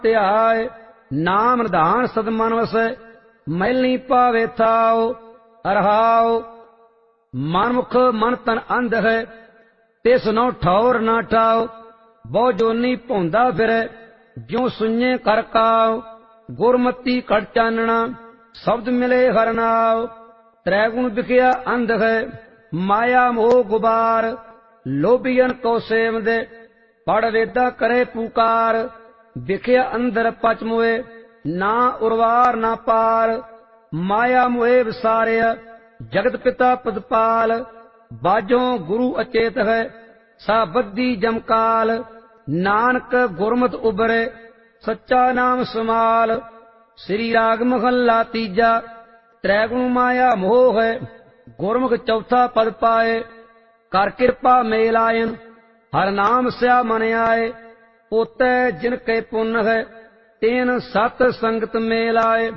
ਧਿਆਏ। ਨਾਮ ਨਿਧਾਨ ਸਦਮਨ ਵਸੈ ਮੈਲੀ ਪਾਵੇ ਥਾਉ। ਰਹਾਉ ਮਨਮੁਖ ਮਨ ਤਨ ਅੰਧ ਹੈ ਤਿਸ ਨੋ ਠੌਰ ਨਾ ਠਾਉ। ਬਹੁ ਜੋਨੀ ਭੌਂਦਾ ਫਿਰੈ ਜਿਉ ਸੁਣੇ ਕਰ ਕਾਉ। ਗੁਰਮਤੀ ਘਟ ਚਾਨਣਾ ਸ਼ਬਦ ਮਿਲੇ ਹਰਿ ਨਾਉ। ਤ੍ਰੈ ਗੁਣ ਵਿਖਿਆ ਅੰਧ ਹੈ ਮਾਇਆ ਮੋਹ ਗੁਬਾਰ। ਲੋਭੀਅਨ ਕੋ ਸੇਵਦੇ ਪੜ ਵੇਦਾ ਕਰੇ ਪੁਕਾਰ। ਵਿਖਿਆ ਅੰਦਰ ਪਚ ਮੋਏ ਨਾ ਉਰਵਾਰ ਨਾ ਪਾਰ। ਮਾਇਆ ਮੋਏ ਵਿਸਾਰਿਆ ਜਗਤ ਪਿਤਾ ਪਦਪਾਲ। ਬਾਝੋਂ ਗੁਰੂ ਅਚੇਤ ਹੈ ਸਾ ਬੱਧੀ ਜਮਕਾਲ। ਨਾਨਕ ਗੁਰਮਤਿ ਉਬਰੇ ਸੱਚਾ ਨਾਮ ਸਮਾਲ। ਸ੍ਰੀ ਰਾਗ ਮਹੱਲਾ ਤੀਜਾ। ਤ੍ਰੈ ਗੁਣ ਮਾਇਆ ਮੋਹ ਹੈ ਗੁਰਮੁਖ ਚੌਥਾ ਪਦ ਪਾਏ। ਕਰ ਕਿਰਪਾ ਮੇਲ ਆਇਨ ਹਰਿ ਨਾਮ ਸਿਆ ਮਨ ਆਏ। ਪੋਤੈ ਜਿਨ ਕੇ ਪੁੰਨ ਹੈ ਤੈਨ ਸਤ ਸੰਗਤ ਮੇਲ ਆਏ।